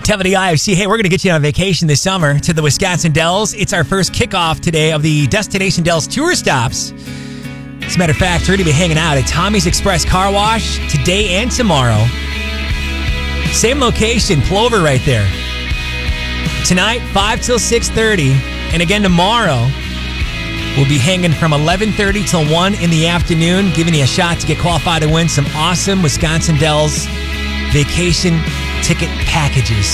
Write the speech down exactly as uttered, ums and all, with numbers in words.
Tell the I F C, hey, we're going to get you on vacation this summer to the Wisconsin Dells. It's our first kickoff today of the Destination Dells tour stops. As a matter of fact, we're going to be hanging out at Tommy's Express Car Wash today and tomorrow. Same location, Plover right there. Tonight, five till six thirty. And again tomorrow, we'll be hanging from eleven thirty till one in the afternoon, giving you a shot to get qualified to win some awesome Wisconsin Dells vacation ticket packages.